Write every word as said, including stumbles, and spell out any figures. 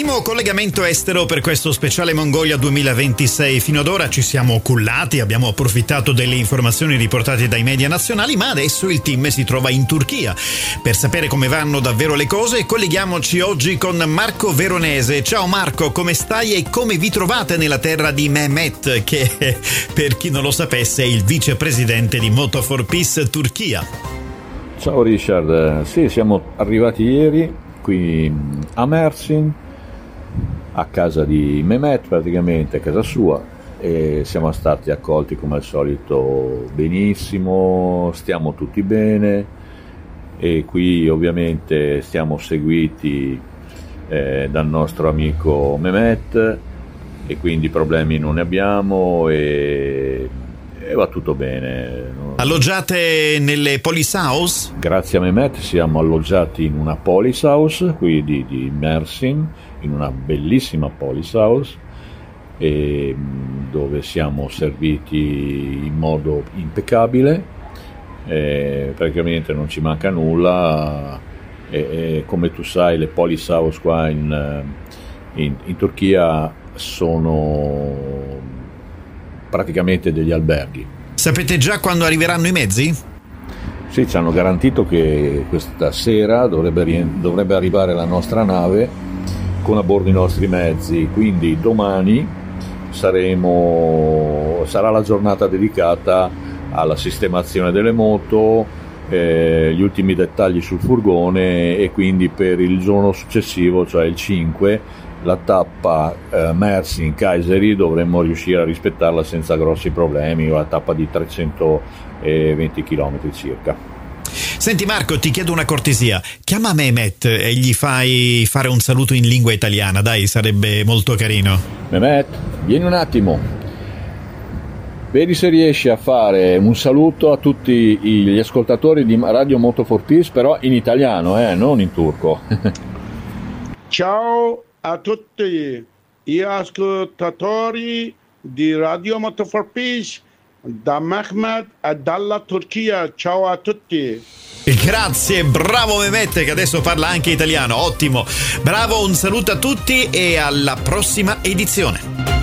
Primo collegamento estero per questo speciale Mongolia duemilaventisei. Fino ad ora ci siamo cullati, abbiamo approfittato delle informazioni riportate dai media nazionali, ma adesso il team si trova in Turchia. Per sapere come vanno davvero le cose, colleghiamoci oggi con Marco Veronese. Ciao Marco, come stai e come vi trovate nella terra di Mehmet, che per chi non lo sapesse è il vicepresidente di Moto for Peace Turchia? Ciao Richard, sì, siamo arrivati ieri qui a Mersin, a casa di Mehmet, praticamente a casa sua, e siamo stati accolti come al solito benissimo, stiamo tutti bene e qui ovviamente stiamo seguiti eh, dal nostro amico Mehmet e quindi problemi non ne abbiamo e, e va tutto bene. Alloggiate nelle police house? Grazie a Mehmet siamo alloggiati in una police house qui di, di Mersin, in una bellissima police house, e, dove siamo serviti in modo impeccabile, e praticamente non ci manca nulla, e, e come tu sai le police house qua in, in, in Turchia sono praticamente degli alberghi. Sapete già quando arriveranno i mezzi? Sì, ci hanno garantito che questa sera dovrebbe, dovrebbe arrivare la nostra nave con a bordo i nostri mezzi, quindi domani saremo, sarà la giornata dedicata alla sistemazione delle moto, eh, gli ultimi dettagli sul furgone, e quindi per il giorno successivo, cioè il cinque, la tappa eh, Mersin-Kayseri dovremmo riuscire a rispettarla senza grossi problemi, una tappa di trecentoventi chilometri circa. Senti Marco, ti chiedo una cortesia, chiama Mehmet e gli fai fare un saluto in lingua italiana, dai, sarebbe molto carino. Mehmet, vieni un attimo, vedi se riesci a fare un saluto a tutti gli ascoltatori di Radio Moto for Peace, però in italiano, eh, non in turco. Ciao a tutti gli ascoltatori di Radio Moto for Peace da Mehmet e dalla Turchia, ciao a tutti. Grazie, bravo Mehmet che adesso parla anche italiano, ottimo, bravo, un saluto a tutti e alla prossima edizione.